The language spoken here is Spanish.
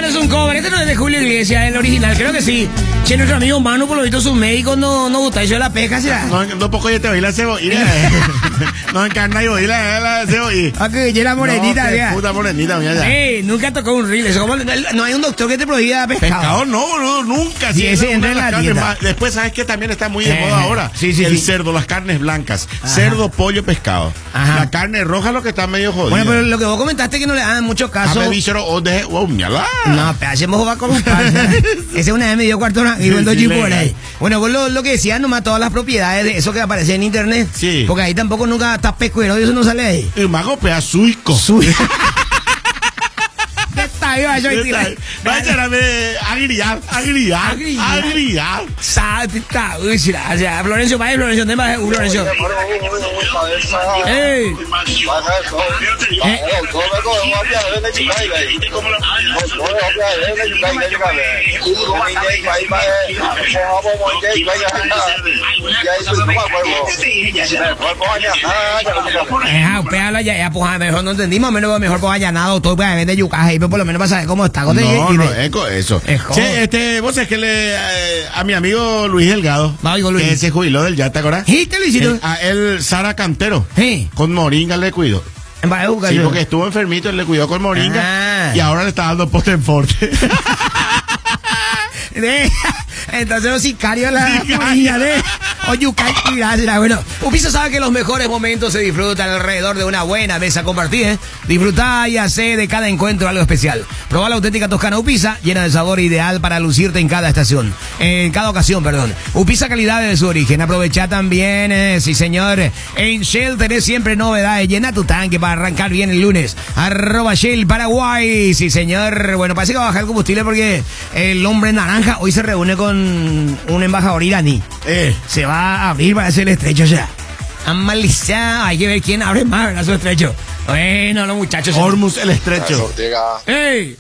canción es un cover. Este no es de Julio Iglesias, el original, creo que sí. Che, nuestro amigo Manu, por lo visto, sus médicos no gusta eso de la pesca, ¿será? No poco ya te oí la cebolla. No encarna y oí la cebolla. Ah, que ya era morenita, no, ya. Puta morenita, mira ya. Nunca tocó un reel. Eso, no hay un doctor que te prohíba pescado. Pescado no, boludo, nunca. Sí, ese entra en la dieta. Después, ¿sabes qué? También está muy de moda ahora. Sí, el cerdo, las carnes blancas. Ajá. Cerdo, pollo, pescado. Ajá. La carne roja lo que está medio jodido. Bueno, pero lo que vos comentaste que no le dan mucho caso. No, pero hacemos va con un par. Ese una vez me dio cuarto y vendo por ahí. Bueno, vos lo que decías, nomás todas las propiedades de eso que aparece en internet. Sí. Porque ahí tampoco nunca estás pescuero y eso no sale ahí. El mago pea suico. Vaya a agriar. Florencio, vaya, Florencio, tema Florencio. ¡Ey! Mejor no entendimos, mejor pues allá nada, todo puede vender yucaje, pero por lo menos para saber cómo está. Eso. Che, vos sabés que a mi amigo Luis Delgado, que se jubiló del ya, ¿te acordás? ¿Sí? ¿Qué le hicieron? A él, Sara Cantero, ¿sí? Con moringa le cuidó. Sí, porque estuvo enfermito, él le cuidó con moringa y ahora le está dando postenforte. Entonces los sicarios la moringa bueno, Upisa sabe que los mejores momentos se disfrutan alrededor de una buena mesa compartida. Disfrutá y hacé de cada encuentro algo especial. Probá la auténtica Toscana Upisa, llena de sabor ideal para lucirte en cada ocasión, perdón. Upisa, calidad de su origen. Aprovechá también, sí señor, en Shell tenés siempre novedades. Llena tu tanque para arrancar bien el lunes. @Shell Paraguay, sí señor. Bueno, parece que va a bajar el combustible porque el hombre naranja hoy se reúne con un embajador iraní. Se va a abrir para hacer el estrecho ya. Amalizado, hay que ver quién abre más, ¿verdad? Su estrecho. Bueno, los muchachos. Hormuz el estrecho. ¡Ey!